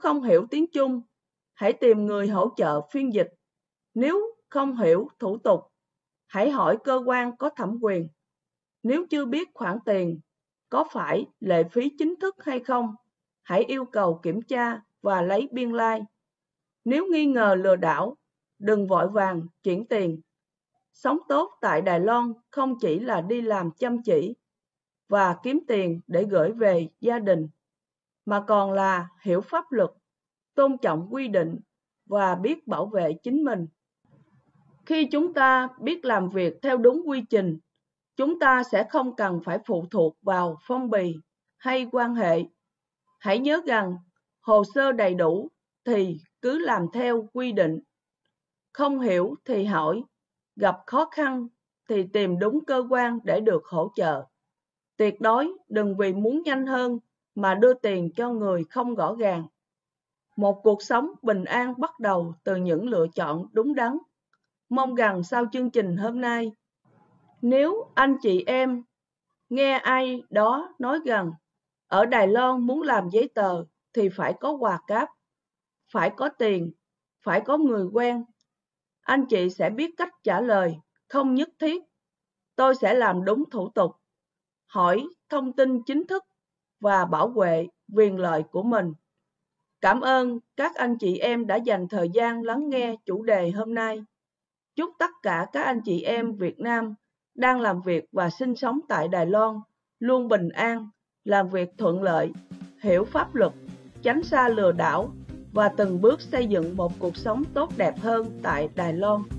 không hiểu tiếng Trung, hãy tìm người hỗ trợ phiên dịch. Nếu không hiểu thủ tục, hãy hỏi cơ quan có thẩm quyền. Nếu chưa biết khoản tiền có phải lệ phí chính thức hay không, hãy yêu cầu kiểm tra và lấy biên lai. Nếu nghi ngờ lừa đảo, đừng vội vàng chuyển tiền. Sống tốt tại Đài Loan không chỉ là đi làm chăm chỉ và kiếm tiền để gửi về gia đình, mà còn là hiểu pháp luật, tôn trọng quy định và biết bảo vệ chính mình. Khi chúng ta biết làm việc theo đúng quy trình, chúng ta sẽ không cần phải phụ thuộc vào phong bì hay quan hệ. Hãy nhớ rằng, hồ sơ đầy đủ thì cứ làm theo quy định. Không hiểu thì hỏi, gặp khó khăn thì tìm đúng cơ quan để được hỗ trợ. Tuyệt đối đừng vì muốn nhanh hơn mà đưa tiền cho người không rõ ràng. Một cuộc sống bình an bắt đầu từ những lựa chọn đúng đắn. Mong rằng sau chương trình hôm nay, nếu anh chị em nghe ai đó nói rằng ở Đài Loan muốn làm giấy tờ thì phải có quà cáp, phải có tiền, phải có người quen, anh chị sẽ biết cách trả lời không nhất thiết. Tôi sẽ làm đúng thủ tục, hỏi thông tin chính thức và bảo vệ quyền lợi của mình. Cảm ơn các anh chị em đã dành thời gian lắng nghe chủ đề hôm nay. Chúc tất cả các anh chị em Việt Nam đang làm việc và sinh sống tại Đài Loan luôn bình an, làm việc thuận lợi, hiểu pháp luật, tránh xa lừa đảo và từng bước xây dựng một cuộc sống tốt đẹp hơn tại Đài Loan.